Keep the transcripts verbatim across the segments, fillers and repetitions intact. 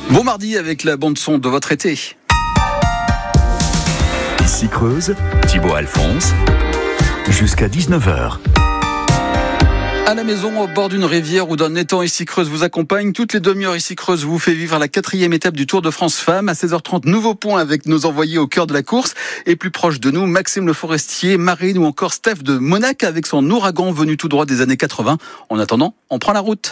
Bon mardi avec la bande-son de votre été. Ici Creuse, Thibaut Alphonse, jusqu'à dix-neuf heures. À la maison, au bord d'une rivière ou d'un étang, Ici Creuse vous accompagne. Toutes les demi-heures, Ici Creuse vous fait vivre la quatrième étape du Tour de France Femmes. À seize heures trente, nouveau point avec nos envoyés au cœur de la course. Et plus proche de nous, Maxime Le Forestier, Marine ou encore Steph de Monac avec son ouragan venu tout droit des années quatre-vingts. En attendant, on prend la route.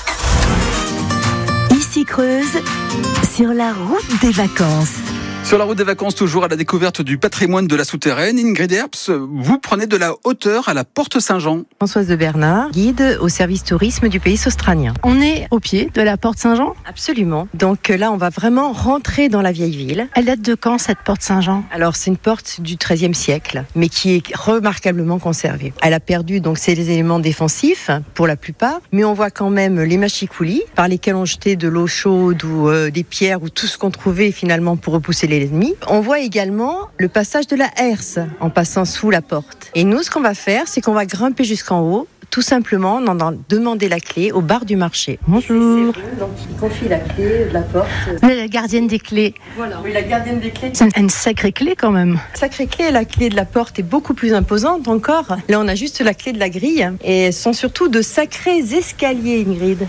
Ici Creuse, sur la route des vacances. Sur la route des vacances, toujours à la découverte du patrimoine de la souterraine. Ingrid Herbst, vous prenez de la hauteur à la Porte Saint-Jean. Françoise de Bernard, guide au service tourisme du pays australien. On est au pied de la Porte Saint-Jean ? Absolument. Donc là, on va vraiment rentrer dans la vieille ville. Elle date de quand, cette Porte Saint-Jean ? Alors, c'est une porte du treizième siècle, mais qui est remarquablement conservée. Elle a perdu donc ses éléments défensifs, pour la plupart, mais on voit quand même les mâchicoulis, par lesquels on jetait de l'eau chaude ou euh, des pierres ou tout ce qu'on trouvait finalement pour repousser les ennemis. On voit également le passage de la herse en passant sous la porte. Et nous, ce qu'on va faire, c'est qu'on va grimper jusqu'en haut, tout simplement en en demander la clé au bar du marché. Bonjour. Donc il confie la clé de la porte. Mais la gardienne des clés. Voilà. Oui, la gardienne des clés. C'est une sacrée clé quand même. Sacrée clé, la clé de la porte est beaucoup plus imposante encore. Là, on a juste la clé de la grille. Et ce sont surtout de sacrés escaliers, Ingrid.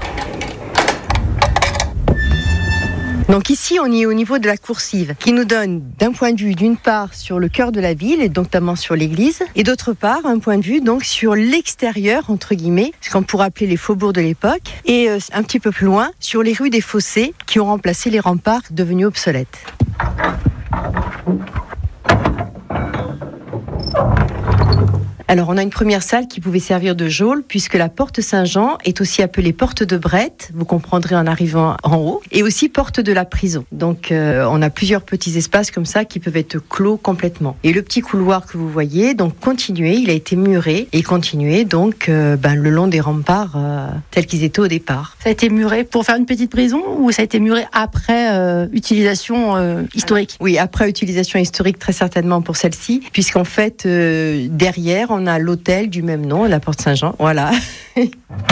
Donc ici, on y est au niveau de la coursive, qui nous donne d'un point de vue d'une part sur le cœur de la ville, et donc notamment sur l'église, et d'autre part un point de vue donc sur l'extérieur, entre guillemets, ce qu'on pourrait appeler les faubourgs de l'époque, et euh, un petit peu plus loin, sur les rues des fossés, qui ont remplacé les remparts devenus obsolètes. Alors, on a une première salle qui pouvait servir de geôle, puisque la porte Saint-Jean est aussi appelée porte de Brette, vous comprendrez en arrivant en haut, et aussi porte de la prison. Donc, euh, on a plusieurs petits espaces comme ça qui peuvent être clos complètement. Et le petit couloir que vous voyez, donc continué, il a été muré, et continué donc euh, ben, le long des remparts euh, tels qu'ils étaient au départ. Ça a été muré pour faire une petite prison ou ça a été muré après euh, utilisation euh, historique ? Oui, après utilisation historique très certainement pour celle-ci, puisqu'en fait, euh, derrière, on On a l'hôtel du même nom, la Porte Saint-Jean. Voilà. Hop,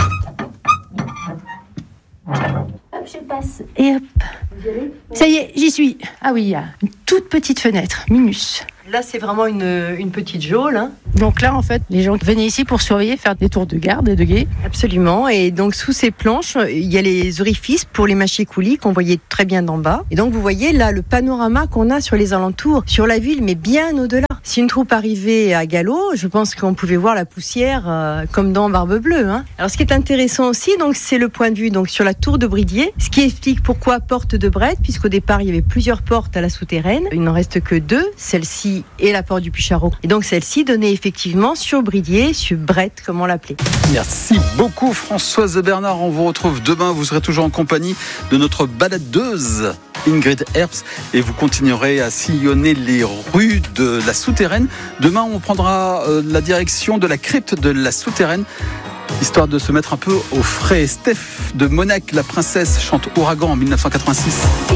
je passe. Et hop. Ça y est, j'y suis. Ah oui, il y a une toute petite fenêtre, minus. Là, c'est vraiment une, une petite geôle. Hein. Donc là, en fait, les gens venaient ici pour surveiller, faire des tours de garde et de guet. Absolument. Et donc, sous ces planches, il y a les orifices pour les mâchicoulis qu'on voyait très bien d'en bas. Et donc, vous voyez là le panorama qu'on a sur les alentours, sur la ville, mais bien au-delà. Si une troupe arrivait à galop, je pense qu'on pouvait voir la poussière euh, comme dans Barbe Bleue. Hein. Alors, ce qui est intéressant aussi, donc, c'est le point de vue donc sur la tour de Bridier, ce qui explique pourquoi porte de Brette, puisqu'au départ, il y avait plusieurs portes à la souterraine. Il n'en reste que deux, celle-ci et la porte du Puy-Charot. Et donc, celle-ci donnait effectivement sur Bridier, sur Brette, comme on l'appelait. Merci beaucoup Françoise de Bernard. On vous retrouve demain. Vous serez toujours en compagnie de notre baladeuse Ingrid Herbst et vous continuerez à sillonner les rues de la souterraine. Demain, on prendra euh, la direction de la crypte de la souterraine, histoire de se mettre un peu au frais. Steph de Monac, la princesse, chante Ouragan en dix-neuf cent quatre-vingt-six.